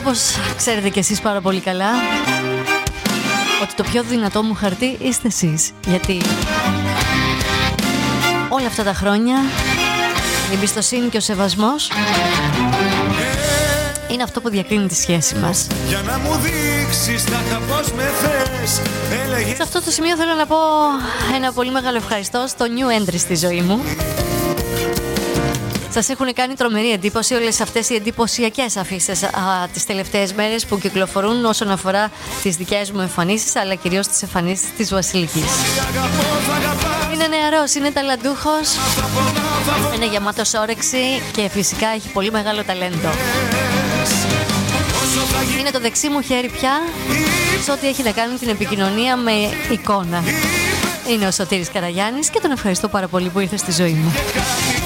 όπως ξέρετε κι εσείς πάρα πολύ καλά, ότι το πιο δυνατό μου χαρτί είστε εσείς. Γιατί όλα αυτά τα χρόνια η εμπιστοσύνη και ο σεβασμός είναι αυτό που διακρίνει τη σχέση μας. Για να μου δείξεις πώς με θες, έλεγες... Σε αυτό το σημείο θέλω να πω ένα πολύ μεγάλο ευχαριστώ στο new entry στη ζωή μου. Σας έχουν κάνει τρομερή εντύπωση όλες αυτές οι εντυπωσιακές αφήσεις τις τελευταίες μέρες που κυκλοφορούν όσον αφορά τις δικές μου εμφανίσεις, αλλά κυρίως τις εμφανίσεις της Βασιλικής. Είναι νεαρός, είναι ταλαντούχος, είναι γεμάτος όρεξη και φυσικά έχει πολύ μεγάλο ταλέντο. Είναι το δεξί μου χέρι πια σε ό,τι έχει να κάνει με την επικοινωνία με εικόνα. Είναι ο Σωτήρης Καραγιάννης και τον ευχαριστώ πάρα πολύ που ήρθε στη ζωή μου.